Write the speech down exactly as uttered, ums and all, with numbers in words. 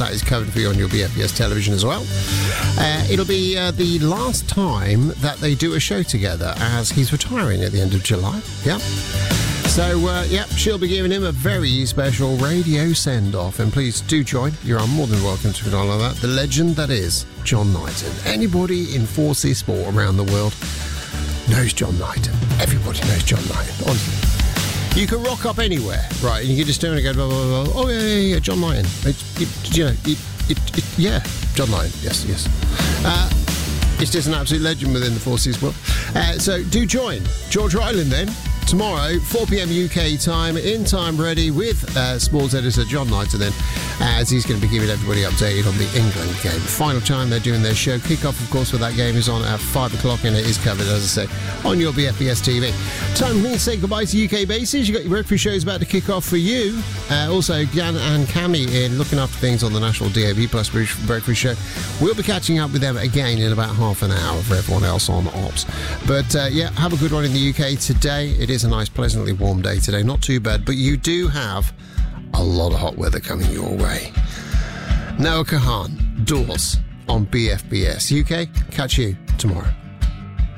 that is covered for you on your B F B S television as well. Uh, it'll be uh, the last time that they do a show together, as he's retiring at the end of July. Yeah. So, uh, yeah, she'll be giving him a very special radio send-off. And please do join. You're more than welcome to it all like that. The legend that is John Knighton. Anybody in four C sport around the world knows John Knighton. Everybody knows John Knighton, honestly. You can rock up anywhere, right? And you can just turn and go, blah, blah, blah. Oh, yeah, yeah, yeah, John Knighton. It's, it, you know, it, it, it, yeah, John Knighton. Yes, yes. Uh, it's just an absolute legend within the four C sport. Uh, so do join. George Ryland then. Tomorrow, four p.m. U K time, in time ready with uh, sports editor John Knighton then, as he's going to be giving everybody updated on the England game. Final time they're doing their show. Kick-off, of course, for that game is on at five o'clock, and it is covered, as I say, on your B F B S T V. Time for me to say goodbye to U K bases. You've got your breakfast shows about to kick off for you. Uh, also, Gan and Cami in looking after things on the National D A B Plus breakfast show. We'll be catching up with them again in about half an hour for everyone else on Ops. But, uh, yeah, have a good one in the U K today. It is a nice, pleasantly warm day today. Not too bad, but you do have a lot of hot weather coming your way. Noah Kahan, Doors on B F B S. U K, catch you tomorrow.